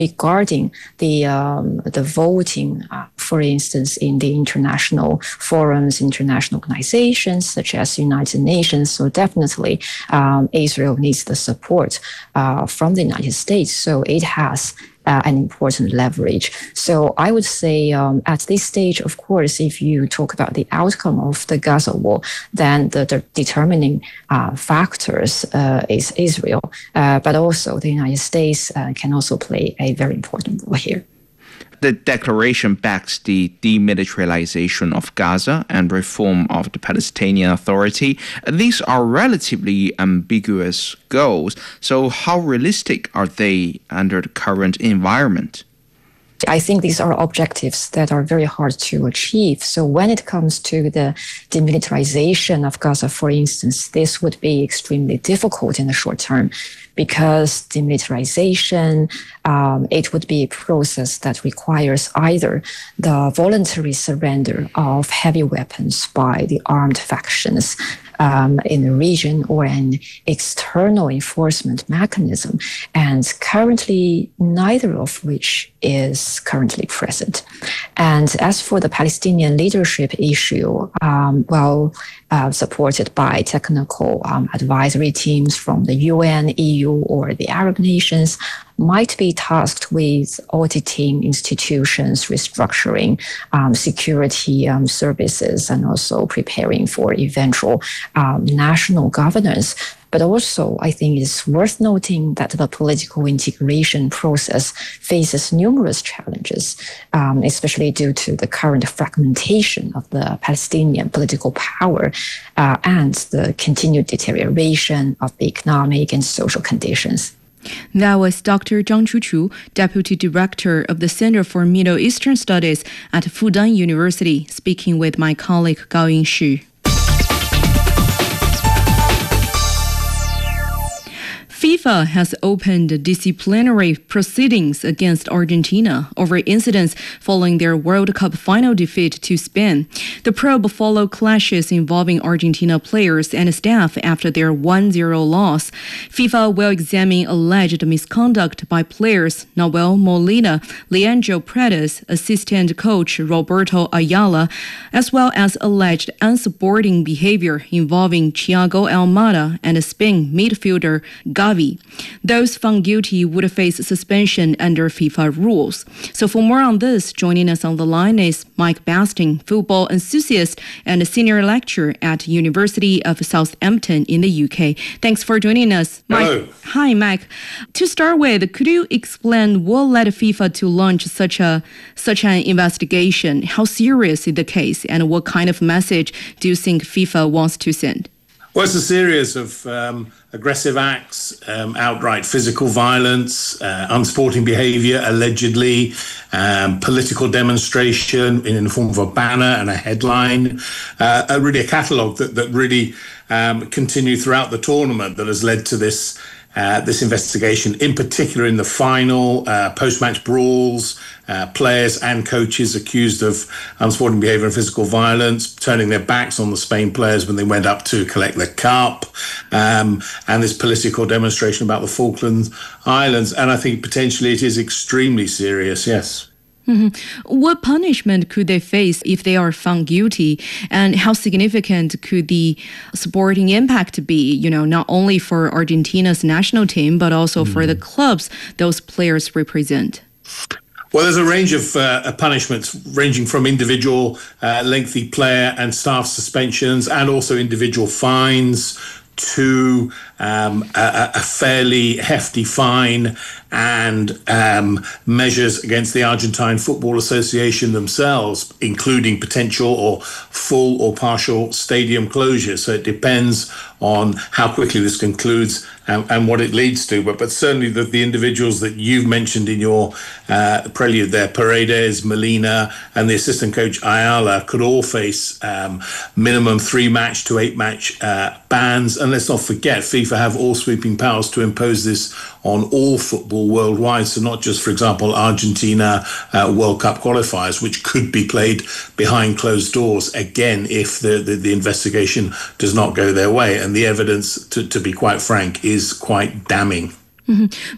regarding the voting, for instance, in the international forums, international organizations such as United Nations. So definitely, Israel needs the support from the United States. So it has an important leverage. So I would say at this stage, of course, if you talk about the outcome of the Gaza war, then the determining factors is Israel, but also the United States can also play a very important role here. The declaration backs the demilitarization of Gaza and reform of the Palestinian Authority. These are relatively ambiguous goals. So how realistic are they under the current environment? I think these are objectives that are very hard to achieve. So when it comes to the demilitarization of Gaza, for instance, this would be extremely difficult in the short term because demilitarization, it would be a process that requires either the voluntary surrender of heavy weapons by the armed factions in the region or an external enforcement mechanism. And currently, neither of which is currently present. And as for the Palestinian leadership issue, supported by technical advisory teams from the UN, EU, or the Arab nations, might be tasked with auditing institutions, restructuring security services, and also preparing for eventual national governance. But also, I think it's worth noting that the political integration process faces numerous challenges, especially due to the current fragmentation of the Palestinian political power and the continued deterioration of the economic and social conditions. That was Dr. Zhang Chuchu, Deputy Director of the Center for Middle Eastern Studies at Fudan University, speaking with my colleague Gao Yingshi. FIFA has opened disciplinary proceedings against Argentina over incidents following their World Cup final defeat to Spain. The probe followed clashes involving Argentina players and staff after their 1-0 loss. FIFA will examine alleged misconduct by players Nahuel Molina, Leandro Paredes, assistant coach Roberto Ayala, as well as alleged unsupporting behavior involving Thiago Almada and Spain midfielder Gavi. Those found guilty would face suspension under FIFA rules. So for more on this, joining us on the line is Mike Basting, football enthusiast and a senior lecturer at University of Southampton in the UK. Thanks for joining us. Hello. Hi, Mike. To start with, could you explain what led FIFA to launch such an investigation? How serious is the case, and what kind of message do you think FIFA wants to send? Well, it's a series of aggressive acts, outright physical violence, unsporting behaviour, allegedly, political demonstration in the form of a banner and a headline, really a catalogue that really continued throughout the tournament that has led to this investigation, in particular in the final, post-match brawls, players and coaches accused of unsporting behaviour and physical violence, turning their backs on the Spain players when they went up to collect the cup, and this political demonstration about the Falkland Islands. And I think potentially it is extremely serious, yes. Mm-hmm. What punishment could they face if they are found guilty, and how significant could the sporting impact be, not only for Argentina's national team, but also for the clubs those players represent? Well, there's a range of punishments ranging from individual lengthy player and staff suspensions and also individual fines to a fairly hefty fine and measures against the Argentine Football Association themselves, including potential or full or partial stadium closure. So it depends on how quickly this concludes and what it leads to. But certainly the individuals that you've mentioned in your prelude there, Paredes, Molina, and the assistant coach Ayala, could all face minimum 3-match to 8-match bans. And let's not forget, FIFA have all sweeping powers to impose this on all football worldwide. So not just, for example, Argentina World Cup qualifiers, which could be played behind closed doors, again, if the investigation does not go their way. And the evidence, to be quite frank, is quite damning. Mm-hmm.